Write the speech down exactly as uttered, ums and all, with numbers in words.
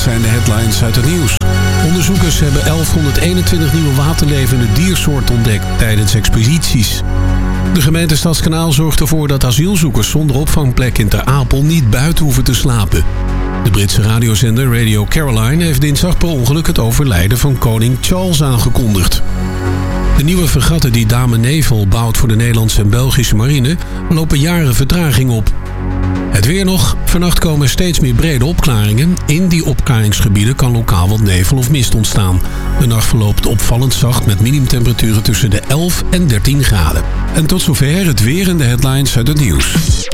zijn de headlines uit het nieuws. Onderzoekers hebben elfhonderdeenentwintig nieuwe waterlevende diersoorten ontdekt tijdens expedities. De gemeente Stadskanaal zorgt ervoor dat asielzoekers zonder opvangplek in Ter Apel niet buiten hoeven te slapen. De Britse radiozender Radio Caroline heeft dinsdag per ongeluk het overlijden van koning Charles aangekondigd. De nieuwe fregatten die Dame Nevel bouwt voor de Nederlandse en Belgische marine lopen jaren vertraging op. Het weer nog. Vannacht komen steeds meer brede opklaringen. In die opklaringsgebieden kan lokaal wat nevel of mist ontstaan. De nacht verloopt opvallend zacht met minimumtemperaturen tussen de elf en dertien graden. En tot zover het weer en de headlines uit het nieuws.